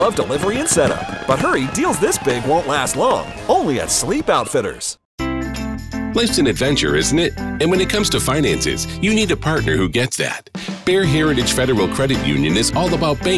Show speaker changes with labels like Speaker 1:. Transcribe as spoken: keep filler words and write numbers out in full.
Speaker 1: Love delivery and setup. But hurry, deals this big won't last long. Only at Sleep Outfitters.
Speaker 2: Life's an adventure, isn't it? And when it comes to finances, you need a partner who gets that. Bear Heritage Federal Credit Union is all about banking.